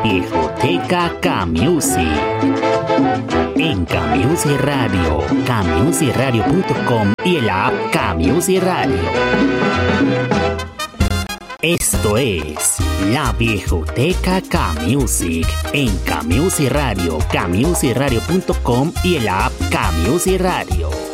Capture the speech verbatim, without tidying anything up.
Viejoteca K-Music. En K-Music Radio, K Music Radio punto com y en la app K-Music Radio. Esto es La Viejoteca K-Music en K-Music Radio, K Music Radio punto com y en la app K-Music Radio.